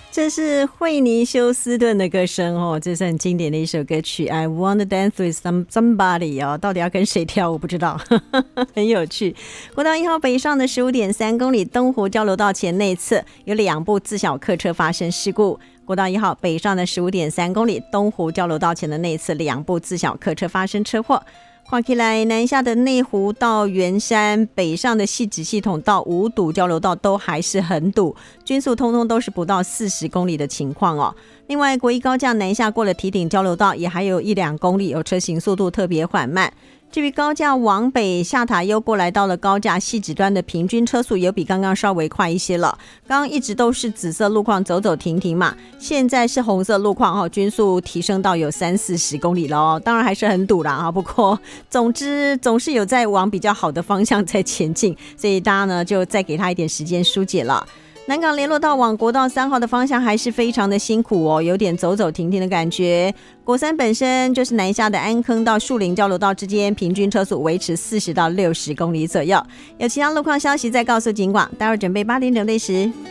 这是惠妮休斯顿的歌声哦，这是很经典的一首歌曲 I wanna dance with somebody 哦，到底要跟谁跳我不知道很有趣。国道1号北上的 15.3 公里东湖交流道前内侧有2部自小客车发生事故，国道1号北上的 15.3 公里东湖交流道前的内侧2部自小客车发生车祸。看起来南下的内湖到圆山，北上的汐止系统到五堵交流道都还是很堵，均速通通都是不到40公里的情况哦。另外国一高架南下过了堤顶交流道也还有1-2公里，有车行速度特别缓慢。至于高架往北下塔悠过来到了高架汐止端的平均车速有比刚刚稍微快一些了，刚刚一直都是紫色路况走走停停嘛，现在是红色路况均速提升到有30-40公里了哦，当然还是很堵啦，不过总之总是有在往比较好的方向在前进，所以大家呢就再给他一点时间疏解了。南港联络道往国道3号的方向还是非常的辛苦哦，有点走走停停的感觉。国三本身就是南下的安坑到树林交流道之间，平均车速维持40到60公里左右。有其他路况消息再告诉警广，待会儿准备8点整对时。